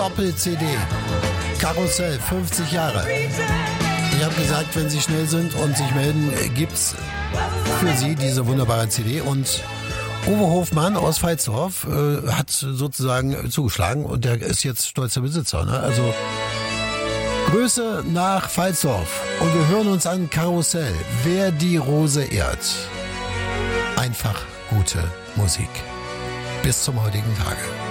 Doppel-CD. Karussell, 50 Jahre. Ich habe gesagt, wenn Sie schnell sind und sich melden, gibt's für Sie diese wunderbare CD. Und Uwe Hofmann aus Veitsdorf hat sozusagen zugeschlagen und der ist jetzt stolzer Besitzer. Ne? Also Grüße nach Veitsdorf und wir hören uns an Karussell. Wer die Rose ehrt. Einfach gute Musik. Bis zum heutigen Tage.